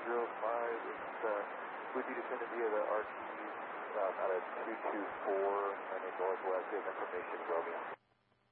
would you descend via the RT out of 224 and then northwest, we have information, Romeo.